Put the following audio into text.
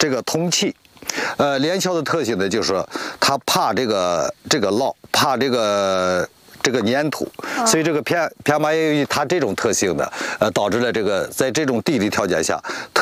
这个通气。连翘的特性呢，就是说它怕这个涝，怕这个粘土，所以这个偏麻叶它这种特性呢，导致了这个在这种地理条件下。